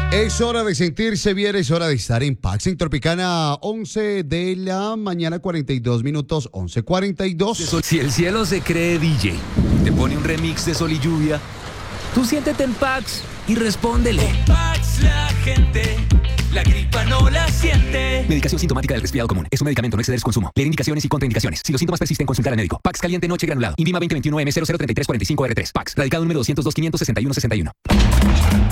Es hora de sentirse bien, es hora de estar en Pax en Tropicana, 11 de la mañana, 42 minutos, 11:42. Si el cielo se cree DJ, te pone un remix de Sol y Lluvia, tú siéntete en Pax y respóndele. Con Pax la gente, la gripa no la siente. Medicación sintomática del resfriado común. Es un medicamento, no exceder su consumo. Leer indicaciones y contraindicaciones. Si los síntomas persisten, consultar al médico. Pax caliente noche granulado. INVIMA 2021 M003345R3. Pax. Radicado número 202 561 61.